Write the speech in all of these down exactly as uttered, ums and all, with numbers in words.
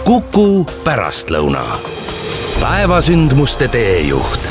Kuku pärastlõuna. Päevasündmuste teejuht.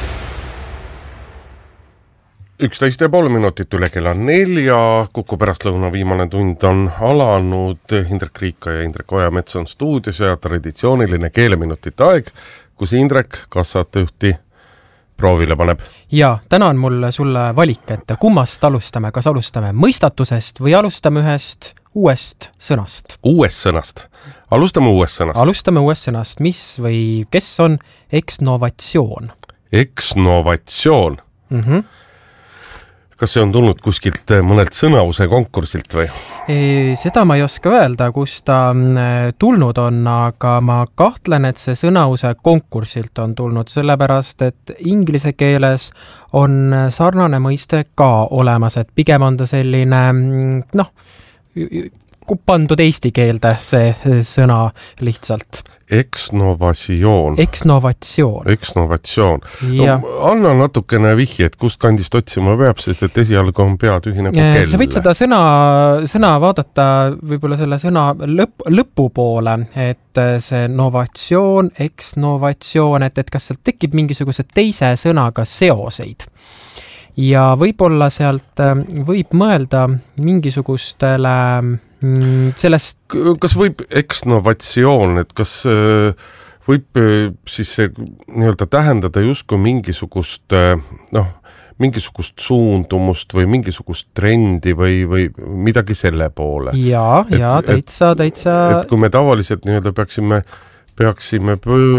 üksteist ja pool minutit üle kella nelja. Kuku pärastlõuna viimane tund on alanud. Indrek Riika ja Indrek Ojamets on stuudios ja traditsiooniline keeleminutite aeg, kus Indrek kassatejuhti proovile paneb. Ja täna on mul sulle valik, et kummast alustame, kas alustame mõistatusest või alustame ühest uuest sõnast. Uuest sõnast. Alustame uuest sõnast. Alustame uuest sõnast, mis või kes on eksnovatsioon? Eksnovatsioon. Mhm. Kas see on tulnud kuskilt mõnelt sõnause konkursilt või? E, seda ma ei oska öelda, kus ta tulnud on, aga ma kahtlen, et see sõnause konkursilt on tulnud, sellepärast, et inglise keeles on sarnane mõiste ka olemas, et pigem on ta selline, noh, pandud eesti keelde see sõna lihtsalt. Eksnovatsioon. Eksnovatsioon. Eksnovatsioon. No, anna natukene vihje, et kust kandist otsima peab, sest et esialgu on pea tühine kui kell. Sa võid seda sõna, sõna vaadata võib-olla selle sõna lõpp, lõpu poole, et see novatsioon, eksnovatsioon, et, et kas sealt tekib mingisuguse teise sõnaga seoseid. Ja võib-olla sealt võib mõelda mingisugustele sellest... Kas võib eksnovatsioon, et kas võib siis see nii-öelda tähendada justkui mingisugust, noh, mingisugust suundumust või mingisugust trendi või, või midagi selle poole? Jaa, jaa, täitsa, täitsa... Et kui me tavaliselt nii-öelda peaksime peaksime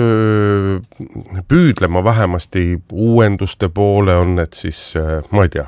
püüdlema vähemasti uuenduste poole, on need siis, ma ei tea,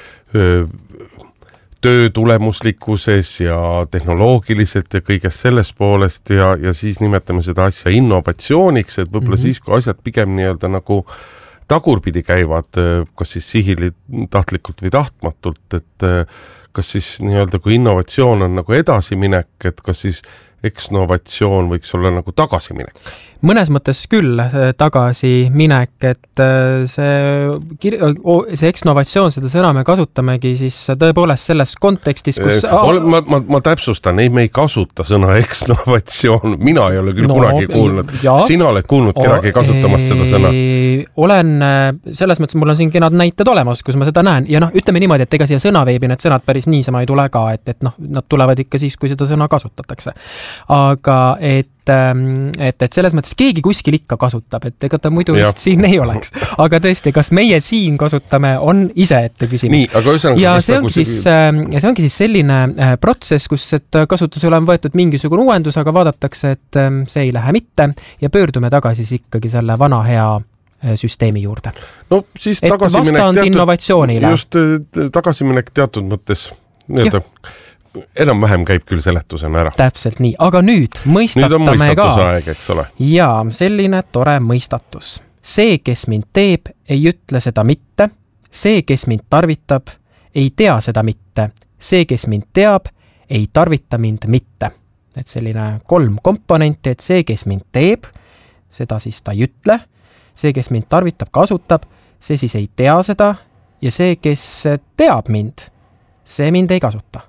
töö tulemuslikkuses ja tehnoloogiliselt ja kõigest sellest poolest ja, ja siis nimetame seda asja innovatsiooniks, et võib-olla mm-hmm. siis, kui asjad pigem nii-öelda nagu tagurpidi käivad, kas siis sihili tahtlikult või tahtmatult, et kas siis nii-öelda kui innovatsioon on nagu edasiminek, et kas siis eksnovatsioon võiks olla nagu tagasiminek? Mõnes mõttes küll tagasiminek, et see, see eksnovatsioon, seda sõna me kasutamegi siis tõepoolest selles kontekstis, kus... Ma, ma, ma täpsustan, ei, me ei kasuta sõna eksnovatsioon, mina ei ole küll no, kunagi kuulnud. Ja. Sina oled kuulnud kedagi kasutamas seda sõna? Olen, selles mõttes mul on siin kenad näited olemas, kus ma seda näen. Ja noh, ütleme niimoodi, et ega siia sõnaveebi need sõnad päris niisama ei tule ka, et, et noh, nad tulevad ikka siis, kui seda sõna kasutatakse. Aga et et, et selles mõttes keegi kuskil ikka kasutab, et ega ta muidu just siin ei oleks. Aga tõesti, kas meie siin kasutame, on ise ette küsimus. Nii, aga üsängi, ja see ongi, siis, see ongi siis selline protsess, kus et kasutusele on võetud mingisugune uuendus, aga vaadatakse, et see ei lähe mitte ja pöördume tagasi siis ikkagi selle vana hea süsteemi juurde. No siis et tagasi vastand teatud, innovatsioonile. Just tagasiminek teatud mõttes nii-öelda enam-vähem käib küll seletusena ära. Täpselt nii, aga nüüd mõistatame nüüd on mõistatuse aeg, eks ole. Jaa, selline tore mõistatus. See, kes mind teeb, ei ütle seda mitte. See, kes mind tarvitab, ei tea seda mitte. See, kes mind teab, ei tarvita mind mitte. Et selline kolm komponenti, et see, kes mind teeb, seda siis ta ei ütle. See, kes mind tarvitab, kasutab, see siis ei tea seda. Ja see, kes teab mind, see mind ei kasuta.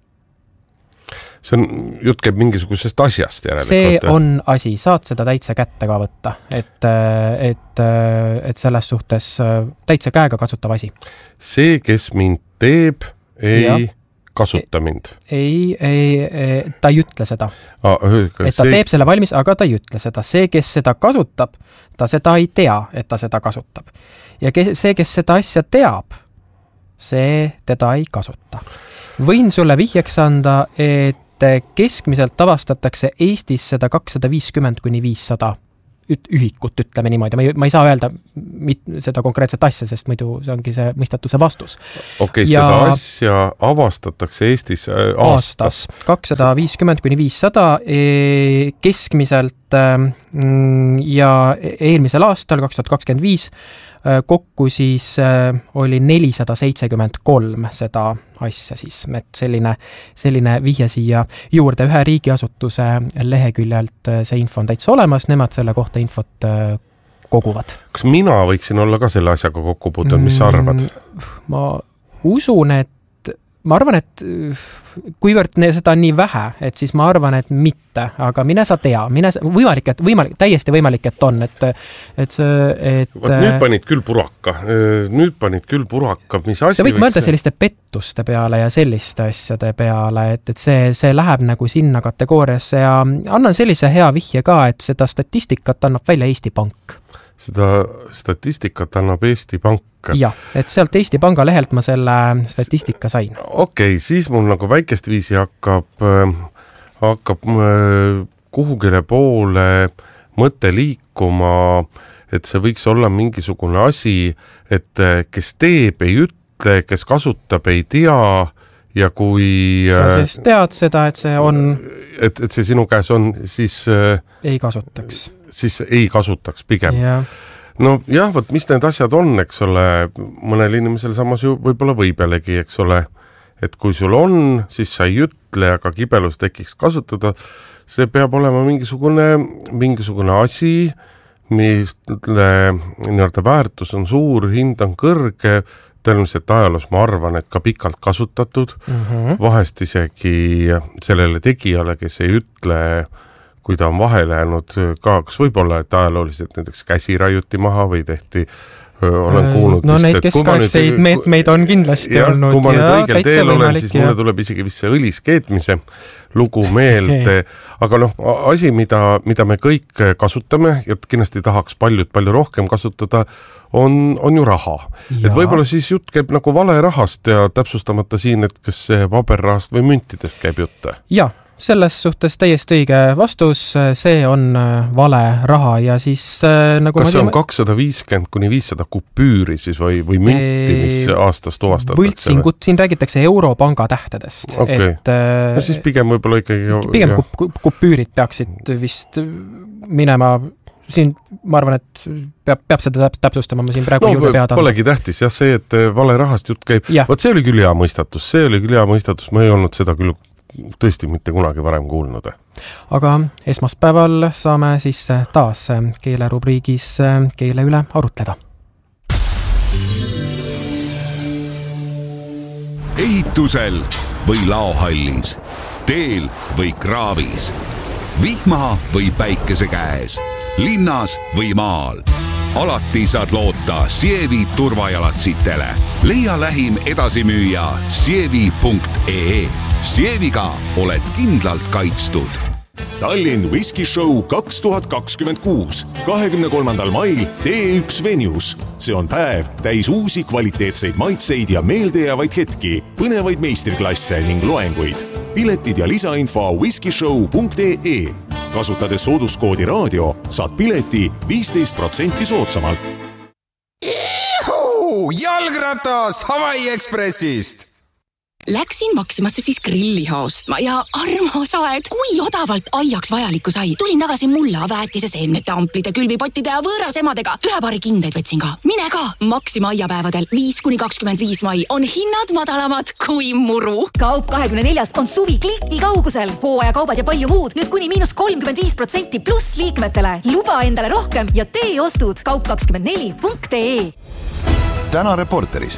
See on, jutt käib mingisugusest asjast järelikult. See on asi, saad seda täitsa kätte ka võtta, et, et, et selles suhtes täitsa käega kasutav asi. See, kes mind teeb, ei ja. Kasuta mind. Ei, ei, ta ei ütle seda. Ah, et ta see... teeb selle valmis, aga ta ei ütle seda. See, kes seda kasutab, ta seda ei tea, et ta seda kasutab. Ja kes, see, kes seda asja teab, see teda ei kasuta. Võin sulle vihjeks anda, et keskmiselt avastatakse Eestis seda kakssada viiskümmend kuni viissada ühikut, ütleme niimoodi. Ma ei, ma ei saa öelda mit, seda konkreetset asja, sest muidu see ongi see mõistatuse vastus. Okei, okay, seda asja avastatakse Eestis äh, aastas. aastas. kakssada viiskümmend kuni viissada keskmiselt äh, ja eelmisel aastal, kaks tuhat kakskümmend viis, kokku siis äh, oli nelisada seitsekümmend kolm seda asja siis, et selline, selline vihje siia juurde. Ühe riigiasutuse leheküljelt see info on täitsa olemas, nemad selle kohta infot äh, koguvad. Kas mina võiksin olla ka selle asjaga kokku puutunud, mis sa arvad? Ma usun, et ma arvan, et kuivõrd seda on nii vähe, et siis ma arvan, et mitte, aga mine sa tea, mine sa, võimalik, et võimalik, täiesti võimalik, et on, et, et see, et... Vaat nüüd panid küll puraka, nüüd panid küll puraka, mis asi sa võid mõelda selliste pettuste peale ja selliste asjade peale, et, et see, see läheb nagu sinna kategooriasse ja annan sellise hea vihje ka, et seda statistikat annab välja Eesti Pank. Seda statistikat annab Eesti Pank. Jah, et sealt Eesti Panga lehelt ma selle statistika sain. Okei, okay, siis mul nagu väikest viisi hakkab, hakkab kuhugile poole mõte liikuma, et see võiks olla mingisugune asi, et kes teeb, ei ütle, kes kasutab, ei tea ja kui... Sa siis tead seda, et see on... Et, et see sinu käes on, siis... Ei kasutaks. Siis ei kasutaks pigem. Ja. No jah, võt, mis need asjad on, eks ole, mõnel inimesel samas ju võib-olla võib jällegi, eks ole, et kui sul on, siis sa ei ütle, aga kibelus tekiks kasutada, see peab olema mingisugune, mingisugune asi, mille nii-öelda väärtus on suur, hind on kõrge, tõenäoliselt ajaloos ma arvan, et ka pikalt kasutatud, mm-hmm. vahest isegi sellele tegijale, kes ei ütle, kui ta on vahele jäänud ka, kas võib-olla, et ajalooliselt näiteks käsi raiuti maha või tehti, olen kuulnud... No vist, neid keskaegseid nüüd, meetmeid on kindlasti ja, olnud. Kui ma nüüd õigel teel olen, siis ja. Mulle tuleb isegi vist see õliskeetmise lugu meelde, aga noh, asi, mida, mida me kõik kasutame ja kindlasti tahaks paljud palju rohkem kasutada, on, on ju raha. Ja. Et võib-olla siis jutt käib nagu vale rahast ja täpsustamata siin, et kas see paberrahast või müntidest käib jutt? Jah. Selles suhtes täiesti õige vastus, see on vale raha ja siis nagu kas see on kakssada viiskümmend kuni viissada kupüüri siis või, või münti, mis aastas tuvastatakse? Võltsingut, siin räägitakse Europanga tähtedest. Okay. Et, no siis pigem võib-olla ikkagi... Pigem kup, kupüürid peaksid vist minema... Siin ma arvan, et peab, peab seda täpsustama, ma siin praegu no, juurde pead. Polegi tähtis, jah, see, et vale rahast jutt käib. Vaat see oli küll hea mõistatus, see oli küll hea mõistatus, ma ei olnud seda küll tõesti mitte kunagi varem kuulnud. Aga esmaspäeval saame siis taas keelerubriigis keele üle arutleda. Ehitusel või laohallis, teel või kraavis, vihma või päikese käes, linnas või maal. Alati saad loota Sievi turvajalatsitele. Leia lähim edasimüüja sievi punkt ee. Sieviga oled kindlalt kaitstud. Tallinn Whisky Show kaks tuhat kakskümmend kuus. kahekümne kolmandal mail T üks Venus. See on päev täis uusi kvaliteetseid maitseid ja meeldejäävaid hetki, põnevaid meistriklasse ning loenguid. Piletid ja lisainfo whiskyshow punkt ee. Kasutades sooduskoodi raadio saad pileti viisteist protsenti soodsamalt. Ihu! Jalgratas Hawaii Expressist! Läksin Maximasse siis grilliha ostma ja armas aed, kui odavalt aiaks vajalikku sai. Tulin tagasi mulla, väetise, seemnete, amplide, külvipottide ja võõras emadega. Ühe paari kindeid võtsin ka. Mine ka! Maxima aiapäevadel viis kuni kakskümmend viis mai on hinnad madalamad kui muru. Kaup kahekümne neljas on suvi kliki kaugusel. Hooaja kaubad ja palju muud. Nüüd kuni miinus kolmkümmend viis protsenti pluss liikmetele. Luba endale rohkem ja tee ostud. Kaup kakskümmend neli punkt ee. Täna Reporteris.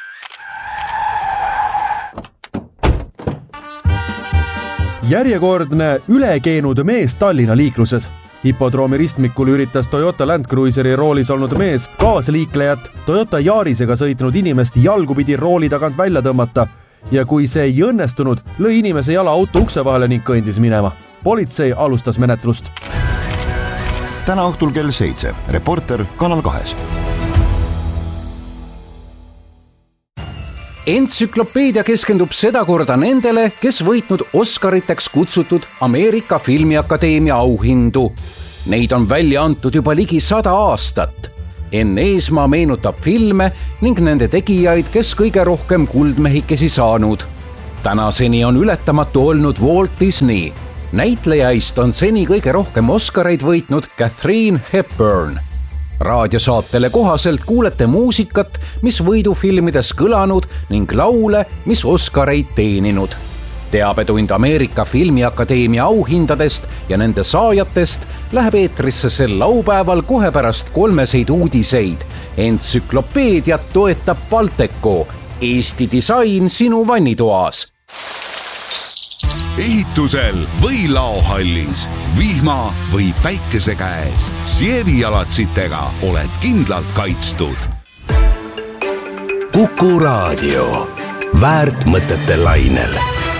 Järjekordne ülekeenud mees Tallinna liikluses. Hippodroomi ristmikul üritas Toyota Land Cruiseri roolis olnud mees kaasliiklejat Toyota Yarisega sõitnud inimest jalgupidi rooli tagant välja tõmmata ja kui see ei õnnestunud, lõi inimese jala auto ukse vahele ning kõndis minema. Politsei alustas menetlust. Täna õhtul kell seitse. Reporter Kanal kahes. Entsüklopeedia keskendub sedakorda nendele, kes võitnud Oscariteks kutsutud Ameerika Filmiakadeemia auhindu. Neid on välja antud juba ligi sada aastat. Enn Eesmaa meenutab filme ning nende tegijaid, kes kõige rohkem kuldmehikesi saanud. Tänaseni on ületamatu olnud Walt Disney. Näitlejaist on seni kõige rohkem Oscareid võitnud Katharine Hepburn. Raadiosaatele kohaselt kuulete muusikat, mis võidufilmides kõlanud ning laule, mis Oscareid teeninud. Teabetund Ameerika Filmiakadeemia auhindadest ja nende saajatest läheb eetrisse sel laupäeval kohe pärast kolmeseid uudiseid. Entsüklopeediat toetab Balteco, Eesti disain sinu vannitoas. Ehitusel või laohallis, vihma või päikese käes. Sievi jalatsitega oled kindlalt kaitstud. Kuku Raadio. Väärt mõtete lainel.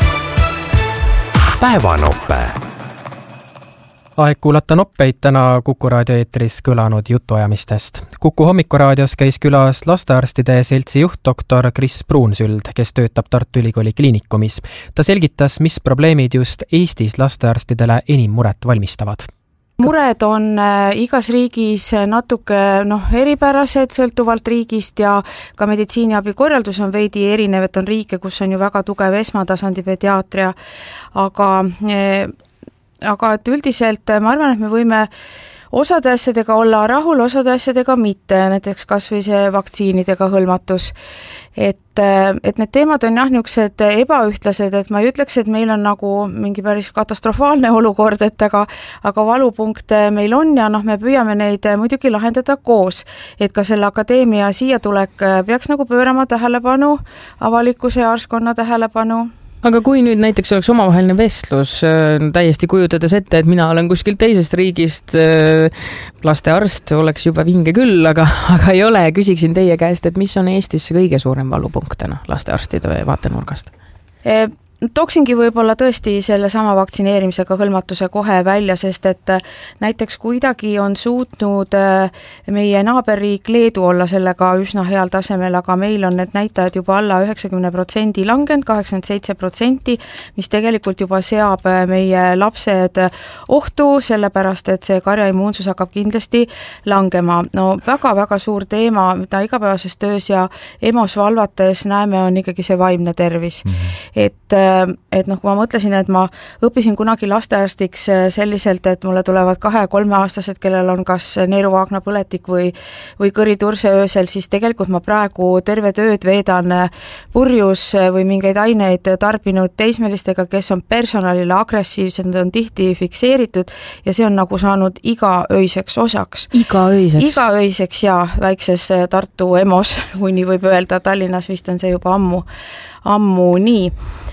Päevanoppe. Aeg kuulata noppeid täna Kuku Raadio eetris kõlanud jutuajamistest. Kuku hommikuraadios käis külas lastearstide seltsi juht doktor Kris Pruunsüld, kes töötab Tartu Ülikooli kliinikumis. Ta selgitas, mis probleemid just Eestis lastearstidele enim muret valmistavad. Mured on igas riigis natuke noh, eripärased sõltuvalt riigist ja ka meditsiiniabi korraldus on veidi erinev, et on riike, kus on ju väga tugev esmatasandi pediaatria, aga aga et üldiselt ma arvan, et me võime osade asjadega olla rahul, osade asjadega mitte, näiteks kas või see vaktsiinidega hõlmatus. Et, et need teemad on jah niisugused ebaühtlased, et ma ei ütleks, et meil on nagu mingi päris katastrofaalne olukord, et aga, aga valupunkte meil on ja noh, me püüame neid muidugi lahendada koos. Et ka selle akadeemia siia tulek peaks nagu pöörama tähelepanu, avalikkuse ja arskonna tähelepanu. Aga kui nüüd näiteks oleks omavaheline vestlus, täiesti kujutades ette, et mina olen kuskilt teisest riigist, lastearst oleks juba vinge küll, aga, aga ei ole, küsiksin teie käest, et mis on Eestis kõige suurem valupunkt täna lastearstide vaatenurgast? E Tooksingi võib-olla tõesti selle sama vaktsineerimisega hõlmatuse kohe välja, sest et näiteks kuidagi on suutnud meie naaberriik Leedu olla sellega üsna heal tasemel, aga meil on need näitajad juba alla üheksakümmend protsenti langenud, kaheksakümmend seitse protsenti, mis tegelikult juba seab meie lapsed ohtu, sellepärast et see karjaimmuunsus hakkab kindlasti langema. No väga-väga suur teema, mida igapäevases töös ja EMO-s valvates näeme, on ikkagi see vaimne tervis. Mm-hmm. Et et noh, kui ma mõtlesin, et ma õppisin kunagi lastearstiks selliselt, et mulle tulevad kahe-kolmeaastased, kellel on kas neeruvaagna põletik või, või kõriturse öösel, siis tegelikult ma praegu terve tööd veedan purjus või mingeid aineid tarbinud teismelistega, kes on personalile agressiivsed, need on tihti fikseeritud ja see on nagu saanud igaöiseks osaks. Igaöiseks? Igaöiseks ja väikses Tartu EMO-s, kui nii võib öelda, Tallinnas vist on see juba ammu, ammu nii.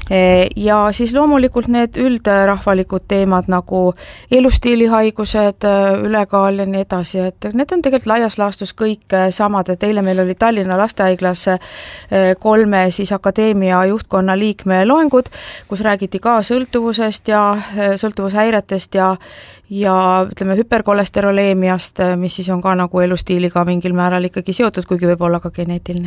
Ja siis loomulikult need üldrahvalikud teemad nagu elustiilihaigused, ülekaal ja nii edasi, et need on tegelikult laias laastus kõik samad, et eile meil oli Tallinna lastehaiglas kolme siis akadeemia juhtkonna liikme loengud, kus räägiti ka sõltuvusest ja sõltuvushäiretest ja ja ütleme hüperkolesteroleemiast, mis siis on ka nagu elustiiliga mingil määral ikkagi seotud, kuigi võib olla ka geneetiline.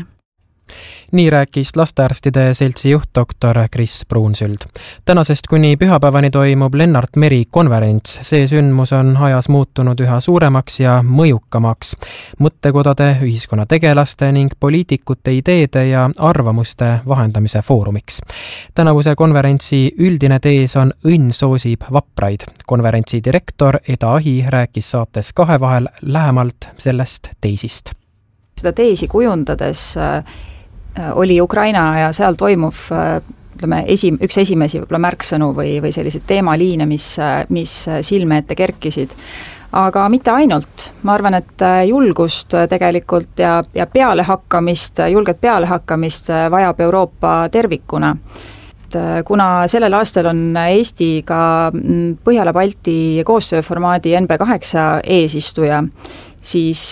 Nii rääkis lastearstide seltsi juht doktor Kris Pruunsüld. Tänasest kuni pühapäevani toimub Lennart Meri konverents. See sündmus on ajas muutunud üha suuremaks ja mõjukamaks. Mõttekodade, ühiskonna tegelaste ning poliitikute ideede ja arvamuste vahendamise foorumiks. Tänavuse konverentsi üldine tees on õnn soosib vapraid. Konverentsi direktor Eda Ahi rääkis saates Kahe vahel lähemalt sellest teisist. Seda teesi kujundades oli Ukraina ja seal toimuv ütleme, esi, üks esimesi võib-olla märksõnu või, või sellised teemaliine, mis, mis silme ette kerkisid. Aga mitte ainult. Ma arvan, et julgust tegelikult ja, ja pealehakkamist, julget pealehakkamist vajab Euroopa tervikuna. Kuna sellel aastal on Eesti ka Põhjala-Balti koostööformaadi N B kaheksa eesistuja, siis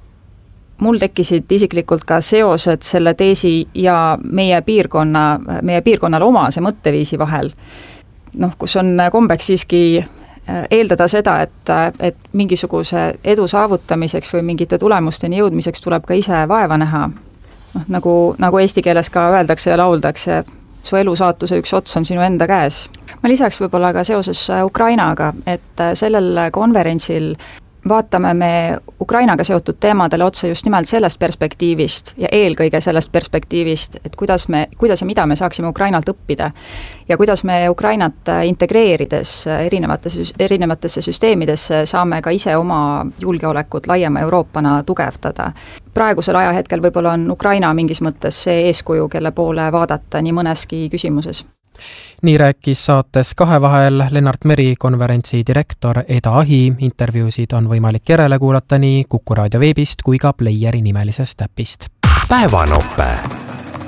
mul tekkisid isiklikult ka seosed selle teesi ja meie piirkonna, meie piirkonnale omase mõtteviisi vahel. Noh, kus on kombeks siiski eeldada seda, et, et mingisuguse edu saavutamiseks või mingite tulemusteni jõudmiseks tuleb ka ise vaeva näha. Noh, nagu, nagu eesti keeles ka öeldakse ja lauldakse, su elu saatuse üks ots on sinu enda käes. Ma lisaks võib-olla ka seoses Ukrainaga, et sellel konverentsil vaatame me Ukrainaga seotud teemadele otsa just nimelt sellest perspektiivist ja eelkõige sellest perspektiivist, et kuidas, me, kuidas ja mida me saaksime Ukrainalt õppida ja kuidas me Ukrainat integreerides erinevatesse, erinevatesse süsteemidesse saame ka ise oma julgeolekut laiema Euroopana tugevdada. Praegusel ajahetkel võib-olla on Ukraina mingis mõttes see eeskuju, kelle poole vaadata nii mõneski küsimuses. Nii rääkis saates Kahe vahel Lennart Meri konverentsi direktor Eda Ahi. Intervjuusid on võimalik järele kuulata nii Kuku Raadio veebist kui ka Playeri nimelisest äpist. Päevanoppe.